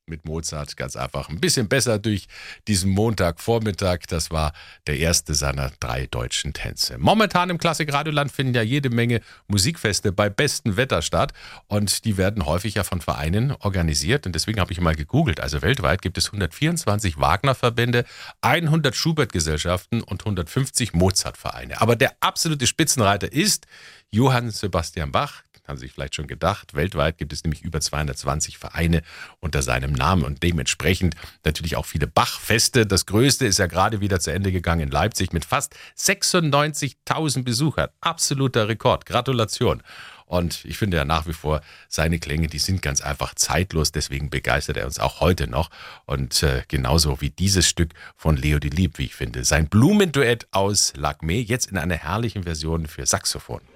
mit Mozart ganz einfach ein bisschen besser durch diesen Montagvormittag. Das war der erste seiner 3 deutschen Tänze. Momentan im Klassik-Radioland finden ja jede Menge Musikfeste bei bestem Wetter statt und die werden häufig ja von Vereinen organisiert und deswegen habe ich mal gegoogelt. Also weltweit gibt es 124 Wagner-Verbände, 100 Schubert-Gesellschaften und 150 Mozart-Vereine. Aber der absolute Spitzenreiter ist Johann Sebastian Bach. Haben Sie sich vielleicht schon gedacht. Weltweit gibt es nämlich über 220 Vereine unter seinem Namen und dementsprechend natürlich auch viele Bach-Feste. Das größte ist ja gerade wieder zu Ende gegangen in Leipzig mit fast 96.000 Besuchern. Absoluter Rekord. Gratulation. Und ich finde ja nach wie vor, seine Klänge, die sind ganz einfach zeitlos. Deswegen begeistert er uns auch heute noch. Und genauso wie dieses Stück von Leo Delibes, wie ich finde. Sein Blumenduett aus Lacmet, jetzt in einer herrlichen Version für Saxophon.